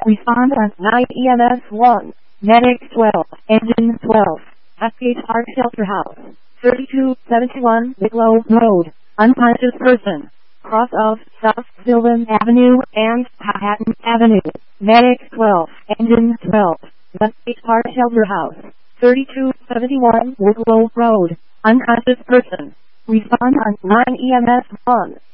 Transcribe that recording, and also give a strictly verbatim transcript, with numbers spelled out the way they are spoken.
Respond on nine E M S one. Medic twelve. Engine twelve. Cascade Park Shelter House. thirty-two seventy-one Wicklow Road. Unconscious person. Cross of South Sylvan Avenue and Manhattan Avenue. Medic twelve. Engine twelve. Westgate Park Shelter House. thirty-two seventy-one Wicklow Road. Unconscious person. Respond on nine E M S one.